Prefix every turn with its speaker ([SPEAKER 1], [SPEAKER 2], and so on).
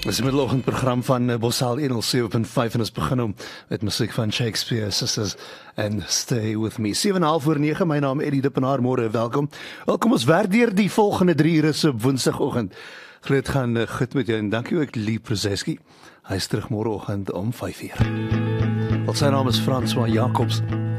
[SPEAKER 1] Dis 'n middeloggendprogram van Bosaal 107.5 en ons begin om met musiek van Shakespeare Sisters and Stay With Me. 7:30 my naam Eddie Dippenaar, môre welkom. Welkom ons werk deur die volgende 3 ure se Woensdagoggend. Groot gaan goed met jou en dankie ook Lee Prozeski. Hy is terug môreoggend om 5:00. Sy naam is François Jacobs.